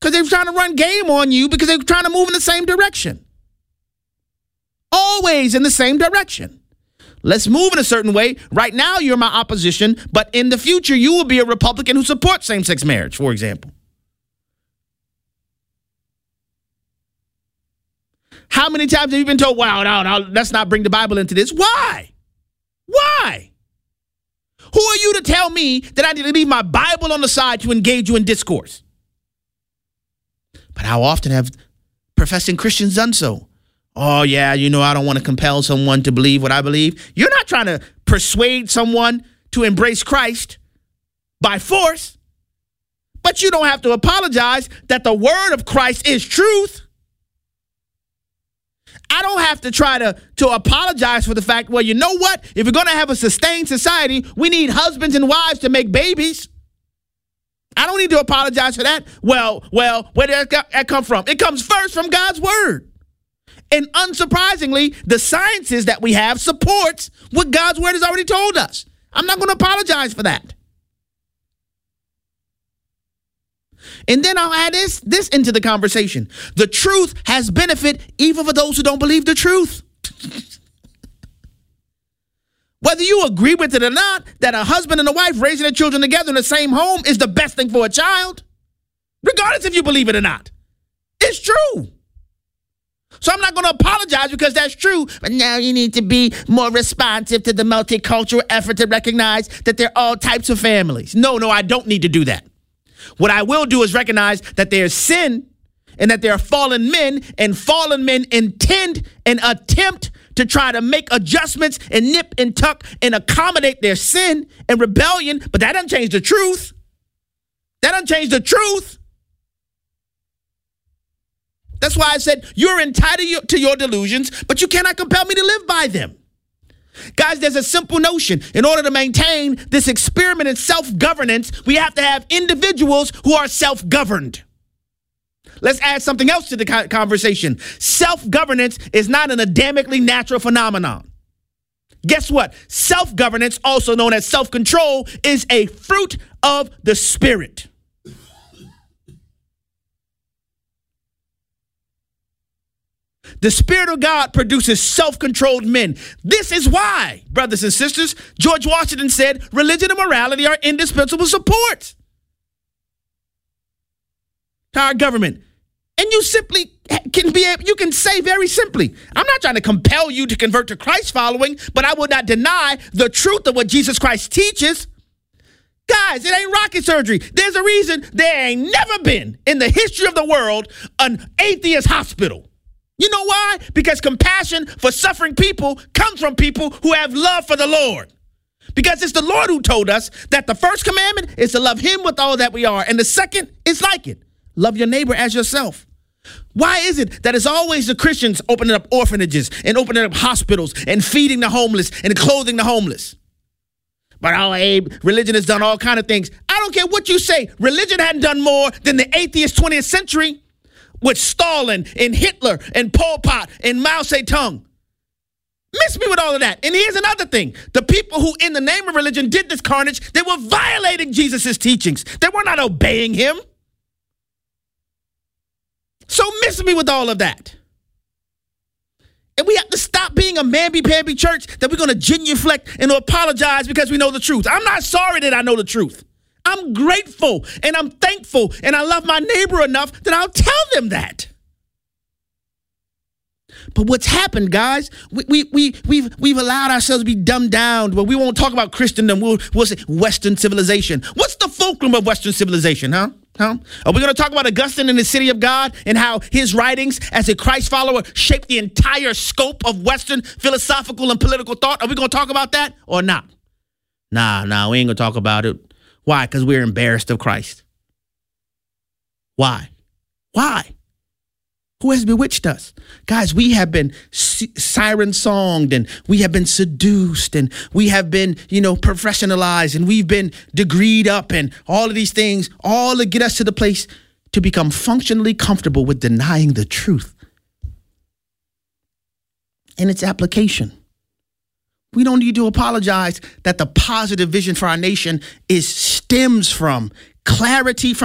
Because they're trying to run game on you because they're trying to move in the same direction. Always in the same direction. Let's move in a certain way. Right now, you're my opposition, but in the future, you will be a Republican who supports same-sex marriage, for example. How many times have you been told, wow, no, let's not bring the Bible into this? Why? Why? Who are you to tell me that I need to leave my Bible on the side to engage you in discourse? But how often have professing Christians done so? Oh, yeah, I don't want to compel someone to believe what I believe. You're not trying to persuade someone to embrace Christ by force, but you don't have to apologize that the word of Christ is truth. I don't have to try to apologize for the fact, well, you know what? If we're going to have a sustained society, we need husbands and wives to make babies. I don't need to apologize for that. Well, where did that come from? It comes first from God's word. And unsurprisingly, the sciences that we have supports what God's word has already told us. I'm not going to apologize for that. And then I'll add this into the conversation. The truth has benefit even for those who don't believe the truth. Whether you agree with it or not, that a husband and a wife raising their children together in the same home is the best thing for a child, regardless if you believe it or not. It's true. So I'm not going to apologize because that's true. But now you need to be more responsive to the multicultural effort to recognize that there are all types of families. No, I don't need to do that. What I will do is recognize that there's sin and that there are fallen men, and fallen men intend and attempt to try to make adjustments and nip and tuck and accommodate their sin and rebellion. But that doesn't change the truth. That doesn't change the truth. That's why I said you're entitled to your delusions, but you cannot compel me to live by them. Guys, there's a simple notion. In order to maintain this experiment in self-governance, we have to have individuals who are self-governed. Let's add something else to the conversation. Self-governance is not an Adamically natural phenomenon. Guess what? Self-governance, also known as self-control, is a fruit of the Spirit. The Spirit of God produces self-controlled men. This is why, brothers and sisters, George Washington said religion and morality are indispensable supports to our government. And you simply you can say very simply, I'm not trying to compel you to convert to Christ following, but I will not deny the truth of what Jesus Christ teaches. Guys, it ain't rocket surgery. There's a reason there ain't never been in the history of the world an atheist hospital. You know why? Because compassion for suffering people comes from people who have love for the Lord. Because it's the Lord who told us that the first commandment is to love him with all that we are. And the second is like it. Love your neighbor as yourself. Why is it that it's always the Christians opening up orphanages and opening up hospitals and feeding the homeless and clothing the homeless? But Abe, religion has done all kinds of things. I don't care what you say. Religion hadn't done more than the atheist 20th century. With Stalin and Hitler and Pol Pot and Mao Zedong. Miss me with all of that. And here's another thing. The people who in the name of religion did this carnage, they were violating Jesus' teachings. They were not obeying him. So miss me with all of that. And we have to stop being a mamby-pamby church that we're going to genuflect and apologize because we know the truth. I'm not sorry that I know the truth. I'm grateful and I'm thankful and I love my neighbor enough that I'll tell them that. But what's happened, guys, we've allowed ourselves to be dumbed down. Well, we won't talk about Christendom. We'll say Western civilization. What's the fulcrum of Western civilization, huh? Are we going to talk about Augustine in the City of God and how his writings as a Christ follower shaped the entire scope of Western philosophical and political thought? Are we going to talk about that or not? Nah, we ain't going to talk about it. Why? Because we're embarrassed of Christ. Why? Who has bewitched us? Guys, we have been siren-songed and we have been seduced and we have been, professionalized and we've been degreed up and all of these things, all to get us to the place to become functionally comfortable with denying the truth and its application. We don't need to apologize that the positive vision for our nation stems from clarity from